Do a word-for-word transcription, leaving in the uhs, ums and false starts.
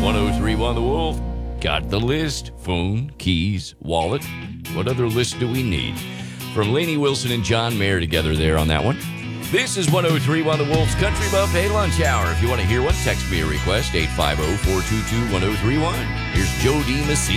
ten31 The Wolf. Got the list. Phone, keys, wallet. What other list do we need? From Lainey Wilson and John Mayer together there on that one. This is ten thirty-one The Wolf's Country Buffet Lunch Hour. If you want to hear one, text me a request, eight five zero, four two two, one zero three one. Here's Joe D. Messina.